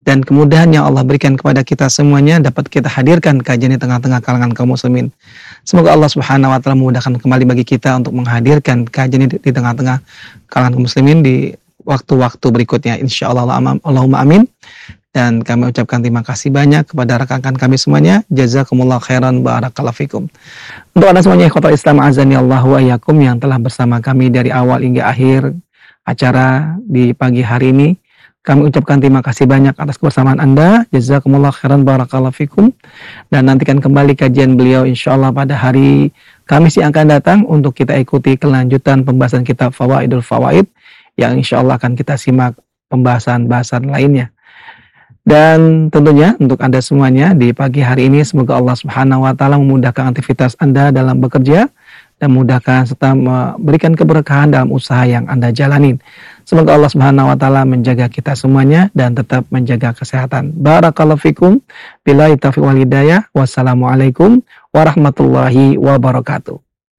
dan kemudahan yang Allah berikan kepada kita semuanya dapat kita hadirkan kajian di tengah-tengah kalangan kaum muslimin. Semoga Allah Subhanahu wa taala memudahkan kembali bagi kita untuk menghadirkan kajian di tengah-tengah kalangan kaum muslimin di waktu-waktu berikutnya, insyaallah. Allahumma amin. Dan kami ucapkan terima kasih banyak kepada rekan-rekan kami semuanya. Jazakumullah khairan, barakallahu fikum. Untuk Anda semuanya ikhwatal Islam azani Allah wa iyyakum yang telah bersama kami dari awal hingga akhir acara di pagi hari ini, kami ucapkan terima kasih banyak atas kebersamaan Anda. Jazakumullah khairan, barakallahu fikum. Dan nantikan kembali kajian beliau insyaallah pada hari Kamis yang akan datang untuk kita ikuti kelanjutan pembahasan kitab Fawaidul Fawaid yang insyaallah akan kita simak pembahasan-bahasan lainnya. Dan tentunya untuk Anda semuanya di pagi hari ini semoga Allah Subhanahu wa taala memudahkan aktivitas Anda dalam bekerja dan memudahkan serta memberikan keberkahan dalam usaha yang Anda jalanin. Semoga Allah Subhanahu wa taala menjaga kita semuanya dan tetap menjaga kesehatan. Barakallahu fikum. Billahi taufiq wal hidayah. Wassalamualaikum warahmatullahi wabarakatuh.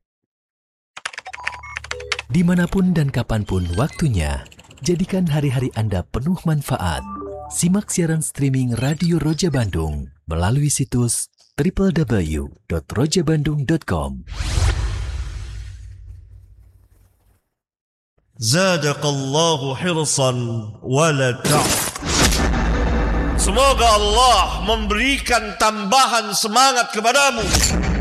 Dimanapun dan kapanpun waktunya, jadikan hari-hari Anda penuh manfaat. Simak siaran streaming Radio Roja Bandung melalui situs www.rojabandung.com. Zadaqallahu hirsan wala Semoga Allah memberikan tambahan semangat kepadamu